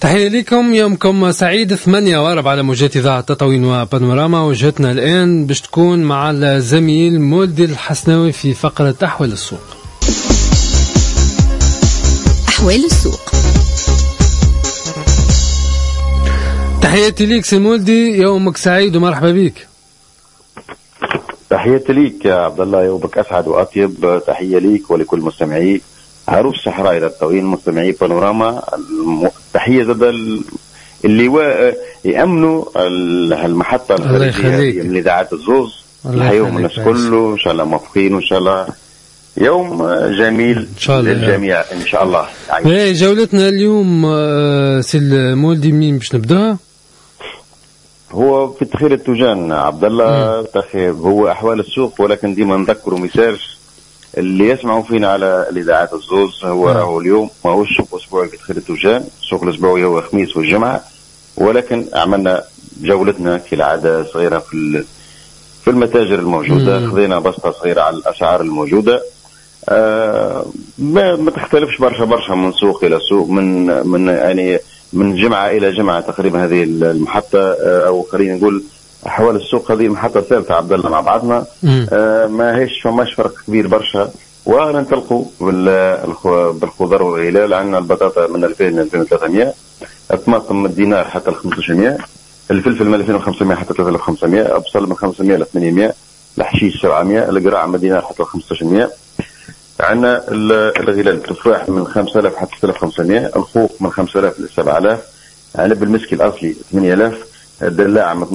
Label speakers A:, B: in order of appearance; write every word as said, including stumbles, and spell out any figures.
A: تحية لكم، يومكم سعيد. ثمانية وارب على موجات إذاعة تطاوين وبانوراما. وجهتنا الآن باش تكون مع الزميل مولدي الحسناوي في فقرة أحوال السوق.
B: أحوال السوق.
A: تحياتي ليك سي مولدي، يومك سعيد ومرحبا بك.
C: تحياتي ليك يا عبد الله، يومك أسعد وأطيب. تحية ليك ولكل مستمعي عروس الصحراء إلى الطويل، مستمعي بانوراما. تحية زاد اللي يأمنوا المحطة الخارجية من إذاعات الزوز. اليوم الناس كله إن شاء الله موفقين، وإن شاء الله يوم جميل للجميع إن شاء الله.
A: يعني جولتنا اليوم سي المولدي منين باش نبدأها؟
C: هو في تخير التوجان عبد الله. تخير هو أحوال السوق، ولكن ديما نذكروا ميساج اللي يسمعوا فينا على الإذاعات الزوز. هو راهو اليوم ما هوش سوق أسبوعي في تخير التوجان، السوق الأسبوعي هو الخميس والجمعة، ولكن عملنا جولتنا كالعادة صغيرة في في المتاجر الموجودة. خذينا بسطة صغيرة على الأسعار الموجودة. آه ما, ما تختلفش برشا برشا من سوق إلى سوق، من من يعني من جمعة إلى جمعة تقريبا. هذه المحطة آه أو خلينا نقول أحوال السوق هذه المحطة الثالثة عبد الله مع بعضنا. آه ما هيش فماش فرق كبير برشا. وننطلقوا بالخضر والهلال. عندنا البطاطا من ألفين ل ألفين وثلاثمائة، الطماطم من الدينار حتى ل خمسطاش مائة، الفلفل من ألفين وخمسمائة حتى ثلاثة آلاف وخمسمائة، البصل من خمسمائة ل ثمانمائة، الحشيش سبعمائة، القراع من دينار حتى خمسطاش مائة. عندنا الغلال التفاح من خمسة آلاف حتى ستة آلاف وخمسمائة، الخوخ من خمسة آلاف ل سبعة آلاف، عنب المسكي الأصلي ثمانية آلاف، الدلاعة